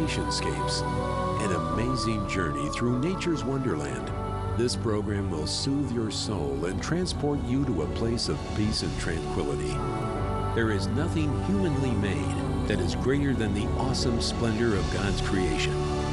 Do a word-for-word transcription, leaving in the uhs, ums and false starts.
Creationscapes, an amazing journey through nature's wonderland. This program will soothe your soul and transport you to a place of peace and tranquility. There is nothing humanly made that is greater than the awesome splendor of God's creation.